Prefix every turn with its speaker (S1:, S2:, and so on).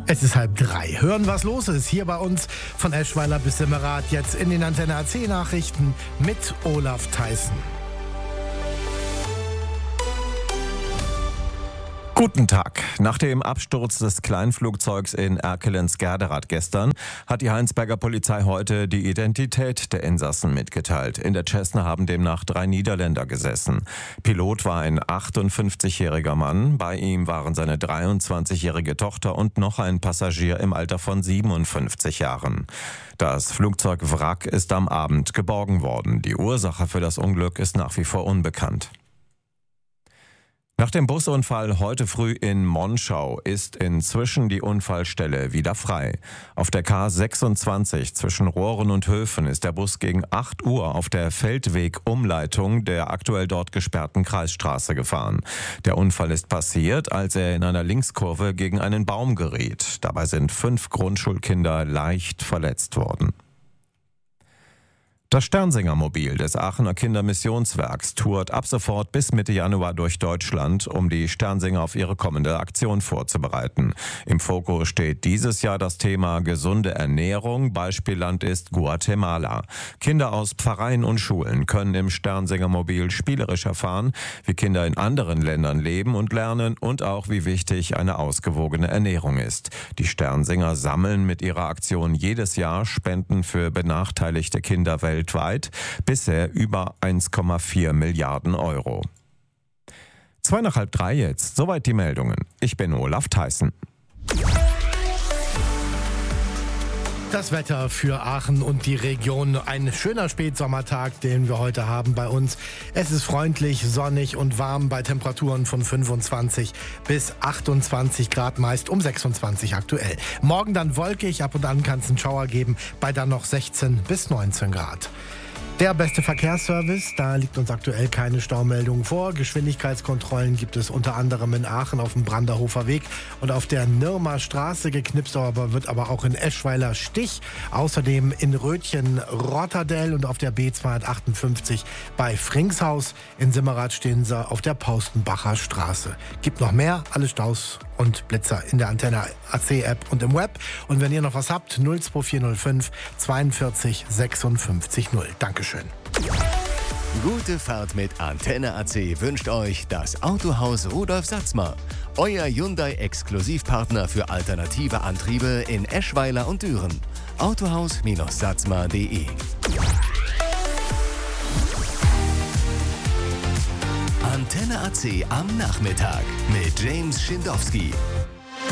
S1: Es ist 2:30. Hören, was los ist hier bei uns von Eschweiler bis Simmerath. Jetzt in den Antenne AC Nachrichten mit Olaf Theissen.
S2: Guten Tag. Nach dem Absturz des Kleinflugzeugs in Erkelenz-Gerderath gestern hat die Heinsberger Polizei heute die Identität der Insassen mitgeteilt. In der Cessna haben demnach 3 Niederländer gesessen. Pilot war ein 58-jähriger Mann. Bei ihm waren seine 23-jährige Tochter und noch ein Passagier im Alter von 57 Jahren. Das Flugzeugwrack ist am Abend geborgen worden. Die Ursache für das Unglück ist nach wie vor unbekannt. Nach dem Busunfall heute früh in Monschau ist inzwischen die Unfallstelle wieder frei. Auf der K26 zwischen Rohren und Höfen ist der Bus gegen 8 Uhr auf der Feldweg-Umleitung der aktuell dort gesperrten Kreisstraße gefahren. Der Unfall ist passiert, als er in einer Linkskurve gegen einen Baum geriet. Dabei sind 5 Grundschulkinder leicht verletzt worden. Das Sternsingermobil des Aachener Kindermissionswerks tourt ab sofort bis Mitte Januar durch Deutschland, um die Sternsinger auf ihre kommende Aktion vorzubereiten. Im Fokus steht dieses Jahr das Thema gesunde Ernährung. Beispielland ist Guatemala. Kinder aus Pfarreien und Schulen können im Sternsingermobil spielerisch erfahren, wie Kinder in anderen Ländern leben und lernen und auch wie wichtig eine ausgewogene Ernährung ist. Die Sternsinger sammeln mit ihrer Aktion jedes Jahr Spenden für benachteiligte Kinder weltweit, bisher über 1,4 Milliarden Euro. 2:30 jetzt, soweit die Meldungen. Ich bin Olaf Theissen.
S1: Das Wetter für Aachen und die Region. Ein schöner Spätsommertag, den wir heute haben bei uns. Es ist freundlich, sonnig und warm bei Temperaturen von 25 bis 28 Grad, meist um 26 aktuell. Morgen dann wolkig, ab und an kann es einen Schauer geben, bei dann noch 16 bis 19 Grad. Der beste Verkehrsservice, da liegt uns aktuell keine Staumeldung vor. Geschwindigkeitskontrollen gibt es unter anderem in Aachen auf dem Branderhofer Weg und auf der Nirmer Straße. Geknipst wird aber auch in Eschweiler Stich. Außerdem in Rötchen Rotterdell und auf der B258 bei Fringshaus. In Simmerath stehen sie auf der Paustenbacher Straße. Gibt noch mehr, alle Staus und Blitzer in der Antenne AC App und im Web. Und wenn ihr noch was habt, 02405 42 56 0. Dankeschön.
S3: Gute Fahrt mit Antenne AC wünscht euch das Autohaus Rudolf Satzmer. Euer Hyundai-Exklusivpartner für alternative Antriebe in Eschweiler und Düren. Autohaus-satzmer.de. Antenne AC am Nachmittag mit James Schindowski.